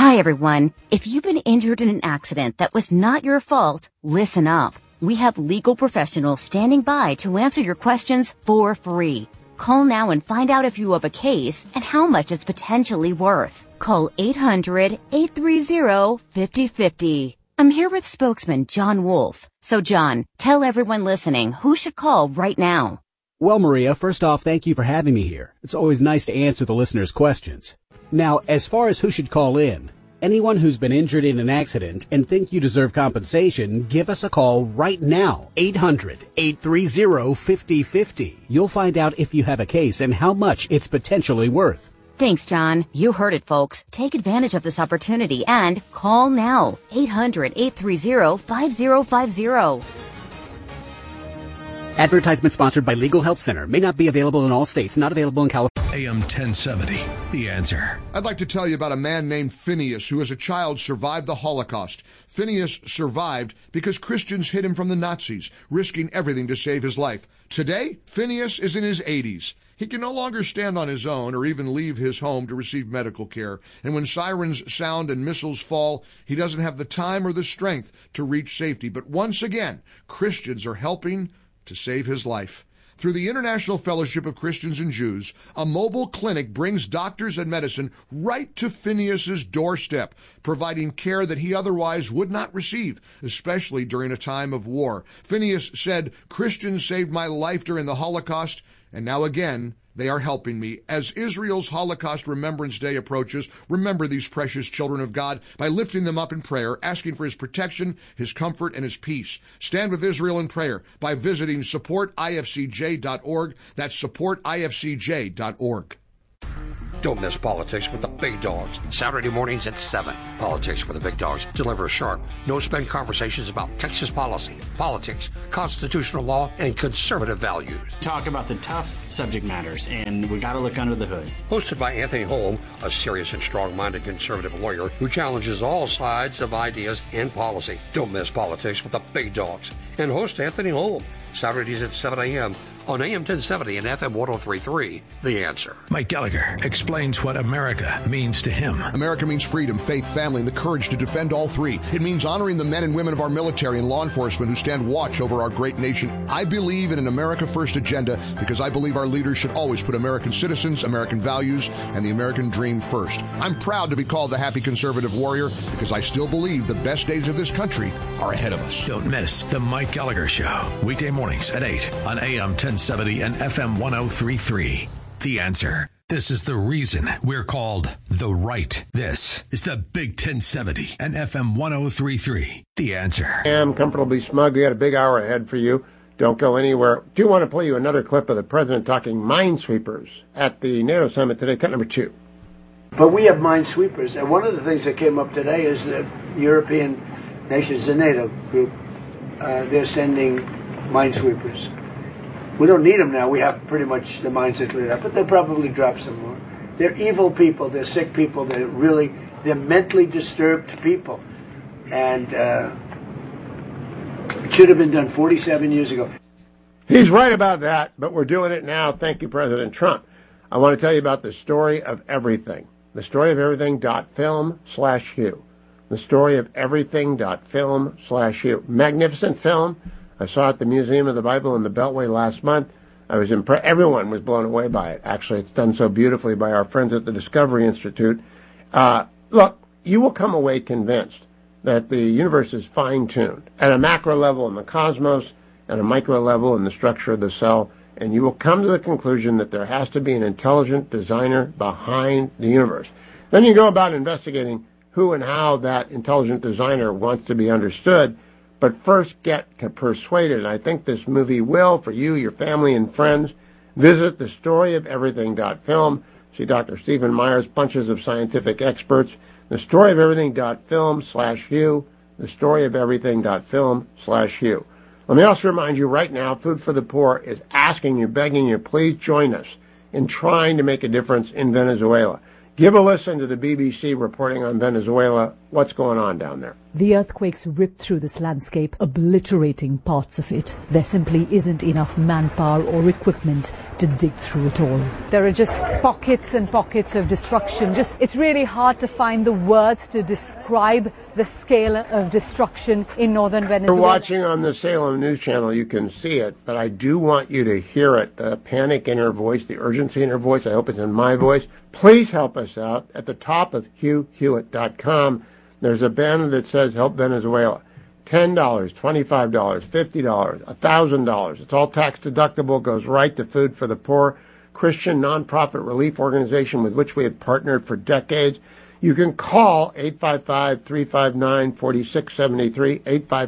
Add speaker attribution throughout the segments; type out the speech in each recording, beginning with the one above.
Speaker 1: Hi, everyone. If you've been injured in an accident that was not your fault, listen up. We have legal professionals standing by to answer your questions for free. Call now and find out if you have a case and how much it's potentially worth. Call 800-830-5050. I'm here with spokesman John Wolf. So, John, tell everyone listening who should call right now.
Speaker 2: Well, Maria, first off, thank you for having me here. It's always nice to answer the listeners' questions. Now, as far as who should call in, anyone who's been injured in an accident and think you deserve compensation, give us a call right now, 800-830-5050. You'll find out if you have a case and how much it's potentially worth.
Speaker 1: Thanks, John. You heard it, folks. Take advantage of this opportunity and call now, 800-830-5050.
Speaker 2: Advertisement sponsored by Legal Help Center. May not be available in all states. Not available in California.
Speaker 3: AM 1070, The Answer.
Speaker 4: I'd like to tell you about a man named Phineas who as a child survived the Holocaust. Phineas survived because Christians hid him from the Nazis, risking everything to save his life. Today, Phineas is in his 80s. He can no longer stand on his own or even leave his home to receive medical care. And when sirens sound and missiles fall, he doesn't have the time or the strength to reach safety. But once again, Christians are helping to save his life. Through the International Fellowship of Christians and Jews, a mobile clinic brings doctors and medicine right to Phineas's doorstep, providing care that he otherwise would not receive, especially during a time of war. Phineas said, "Christians saved my life during the Holocaust, and now again, they are helping me." As Israel's Holocaust Remembrance Day approaches, remember these precious children of God by lifting them up in prayer, asking for his protection, his comfort, and his peace. Stand with Israel in prayer by visiting supportifcj.org. That's supportifcj.org.
Speaker 5: Don't miss Politics with the Big Dogs. Saturday mornings at 7. Politics with the Big Dogs deliver sharp, no-spin conversations about Texas policy, politics, constitutional law, and conservative values.
Speaker 6: Talk about the tough subject matters, and we got to look under the hood.
Speaker 5: Hosted by Anthony Holm, a serious and strong-minded conservative lawyer who challenges all sides of ideas and policy. Don't miss Politics with the Big Dogs. And host Anthony Holm, Saturdays at 7 a.m. on AM 1070 and FM 103.3, The Answer.
Speaker 3: Mike Gallagher explains what America means to him.
Speaker 4: America means freedom, faith, family, and the courage to defend all three. It means honoring the men and women of our military and law enforcement who stand watch over our great nation. I believe in an America First agenda because I believe our leaders should always put American citizens, American values, and the American dream first. I'm proud to be called the happy conservative warrior because I still believe the best days of this country are ahead of us.
Speaker 3: Don't miss the Mike Gallagher Show, weekday mornings at 8 on AM 1070 and FM 103.3. The Answer. This is the reason we're called the right. This is the Big 1070 and FM 103.3. The Answer.
Speaker 7: I'm comfortably smug. We got a big hour ahead for you. Don't go anywhere. Do want to play you another clip of the president talking minesweepers at the NATO summit today, cut number 2.
Speaker 8: But we have minesweepers, and one of the things that came up today is that European nations, the NATO group, they're sending minesweepers. We don't need them now. We have pretty much the mines that cleared up, but they'll probably drop some more. They're evil people. They're sick people. They're mentally disturbed people. And it should have been done 47 years ago.
Speaker 7: He's right about that, but we're doing it now. Thank you, President Trump. I want to tell you about the story of everything. The story of everything.film/Hugh. The story of everything.film/Hugh. Magnificent film. I saw it at the Museum of the Bible in the Beltway last month. I was impressed. Everyone was blown away by it. Actually, it's done so beautifully by our friends at the Discovery Institute. Look, you will come away convinced that the universe is fine-tuned at a macro level in the cosmos and a micro level in the structure of the cell, and you will come to the conclusion that there has to be an intelligent designer behind the universe. Then you go about investigating who and how that intelligent designer wants to be understood. But first, get persuaded. I think this movie will, for you, your family, and friends. Visit the storyofeverything.film. See Dr. Stephen Myers, bunches of scientific experts. The storyofeverything.film/Hugh. The storyofeverything.film/Hugh. Let me also remind you right now, Food for the Poor is asking you, begging you, please join us in trying to make a difference in Venezuela. Give a listen to the BBC reporting on Venezuela. What's going on down there?
Speaker 9: The earthquakes ripped through this landscape, obliterating parts of it. There simply isn't enough manpower or equipment to dig through it all. There are just pockets and pockets of destruction. It's really hard to find the words to describe the scale of destruction in northern Venezuela.
Speaker 7: If you're watching on the Salem News Channel, you can see it, but I do want you to hear it. The panic in her voice, the urgency in her voice. I hope it's in my voice. Please help us out. At the top of HughHewitt.com, there's a banner that says Help Venezuela. $10, $25, $50, $1,000. It's all tax deductible, goes right to Food for the Poor, Christian nonprofit relief organization with which we have partnered for decades. You can call 855-359-4673,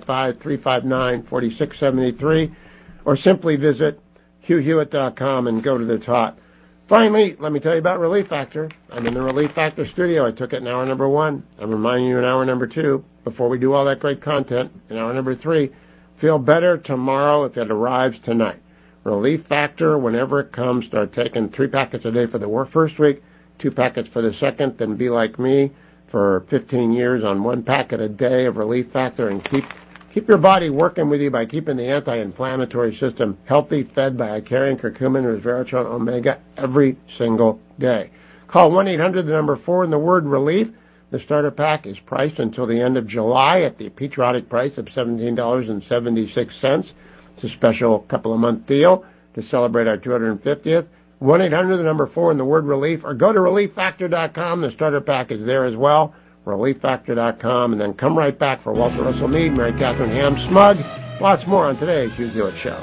Speaker 7: 855-359-4673, or simply visit HughHewitt.com and go to the top. Finally, let me tell you about Relief Factor. I'm in the Relief Factor studio. I took it in hour number 1. I'm reminding you in hour number 2, before we do all that great content, in hour number 3, feel better tomorrow if it arrives tonight. Relief Factor, whenever it comes, start taking 3 packets a day for the first week, 2 packets for the second, then be like me for 15 years on 1 packet a day of Relief Factor, and keep your body working with you by keeping the anti-inflammatory system healthy, fed by Icarian curcumin and resveratrol omega every single day. Call 1-800-4 and the word relief. The starter pack is priced until the end of July at the patriotic price of $17.76. It's a special couple-of-month deal to celebrate our 250th. 1-800-4 and the word relief, or go to relieffactor.com. The starter pack is there as well. relieffactor.com, and then come right back for Walter Russell Mead, Mary Catherine Ham Smug. Lots more on today's Hugh Hewitt Show.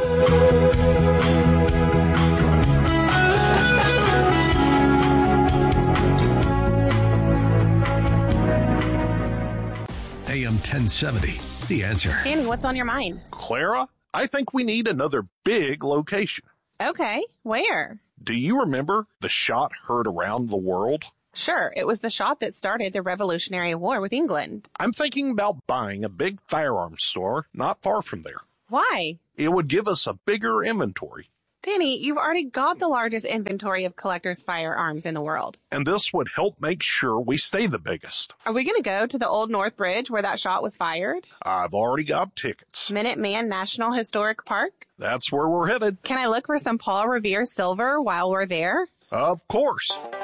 Speaker 3: AM 1070, The Answer.
Speaker 10: Danny, what's on your mind?
Speaker 11: Clara, I think we need another big location.
Speaker 10: Okay, where?
Speaker 11: Do you remember the shot heard around the world?
Speaker 10: Sure, it was the shot that started the Revolutionary War with England.
Speaker 11: I'm thinking about buying a big firearms store not far from there.
Speaker 10: Why?
Speaker 11: It would give us a bigger inventory.
Speaker 10: Danny, you've already got the largest inventory of collectors' firearms in the world.
Speaker 11: And this would help make sure we stay the biggest.
Speaker 10: Are we going to go to the Old North Bridge where that shot was fired?
Speaker 11: I've already got tickets.
Speaker 10: Minuteman National Historic Park?
Speaker 11: That's where we're headed.
Speaker 10: Can I look for some Paul Revere silver while we're there?
Speaker 11: Of course.